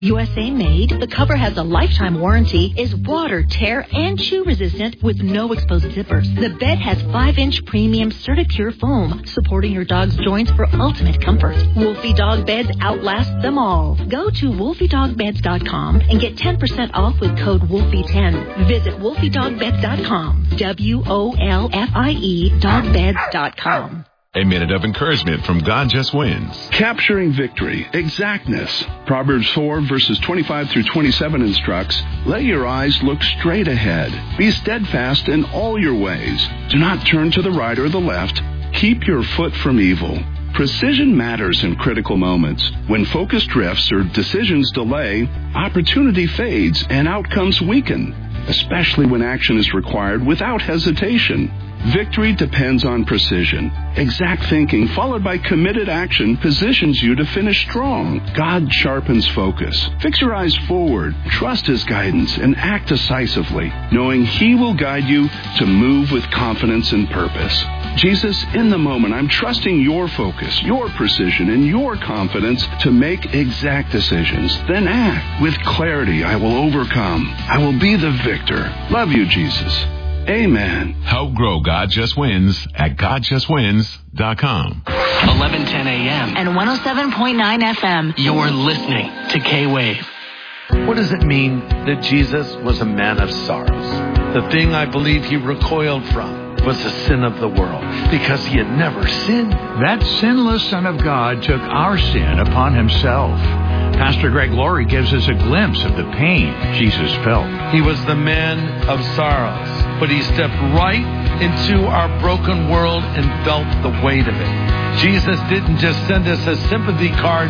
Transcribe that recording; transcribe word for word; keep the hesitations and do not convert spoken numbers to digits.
U S A made, the cover has a lifetime warranty, is water, tear, and chew resistant with no exposed zippers. The bed has five inch premium Certipure foam, supporting your dog's joints for ultimate comfort. Wolfie Dog Beds outlast them all. Go to wolfie dog beds dot com and get ten percent off with code Wolfie ten. Visit wolfie dog beds dot com. W O L F I E dog beds dot com. A minute of encouragement from God Just Wins. Capturing victory, exactness. Proverbs four, verses twenty-five through twenty-seven instructs, let your eyes look straight ahead. Be steadfast in all your ways. Do not turn to the right or the left. Keep your foot from evil. Precision matters in critical moments. When focus drifts or decisions delay, opportunity fades and outcomes weaken, especially when action is required without hesitation. Victory depends on precision. Exact thinking followed by committed action positions you to finish strong. God sharpens focus. Fix your eyes forward, trust His guidance, and act decisively, knowing He will guide you to move with confidence and purpose. Jesus, in the moment, I'm trusting your focus, your precision, and your confidence to make exact decisions. Then act. With clarity, I will overcome. I will be the victor. Love you, Jesus. Amen. Help grow God Just Wins at god just wins dot com. eleven ten a.m. and one oh seven point nine F M. You're listening to K-Wave. What does it mean that Jesus was a man of sorrows? The thing I believe He recoiled from was the sin of the world, because He had never sinned. That sinless Son of God took our sin upon Himself. Pastor Greg Laurie gives us a glimpse of the pain Jesus felt. He was the man of sorrows, but He stepped right into our broken world and felt the weight of it. Jesus didn't just send us a sympathy card